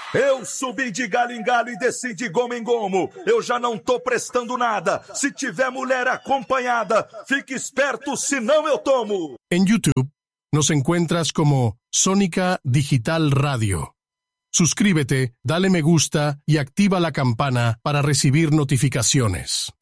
Eu subi de galho em galho e desci de gomo em gomo. Eu já não tô prestando nada. Se tiver mulher acompanhada, fique esperto, senão eu tomo. En YouTube nos encuentras como Sónica Digital Radio. Suscríbete, dale me gusta y activa la campana para recibir notificaciones.